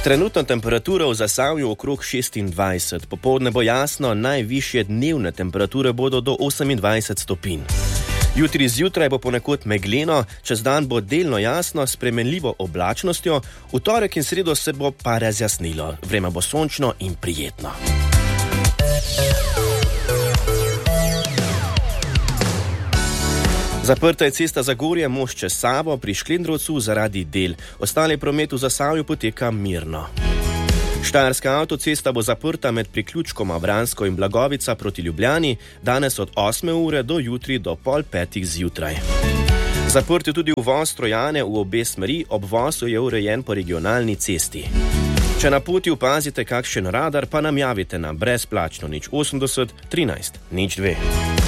Trenutna temperatura v Zasavju okrog 26, popoldne bo jasno, najvišje dnevne temperature bodo do 28 stopinj. Jutri zjutraj bo ponekod megleno, čez dan bo delno jasno s spremenljivo oblačnostjo, v torek in sredo se bo pa razjasnilo, vreme bo sončno in prijetno. Zaprta je cesta Zagorje most čez Savo pri Šklendrovcu zaradi del. Ostali promet v Zasavju poteka mirno. Štajerska avtocesta bo zaprta med priključkoma Vransko in Blagovica proti Ljubljani, danes od 8. ure do jutri do 4:30 zjutraj. Zaprt je tudi uvoz Trojane v obe smeri, obvoz je urejen po regionalni cesti. Če na poti opazite kakšen radar, pa nam javite na brezplačno 080 13 02.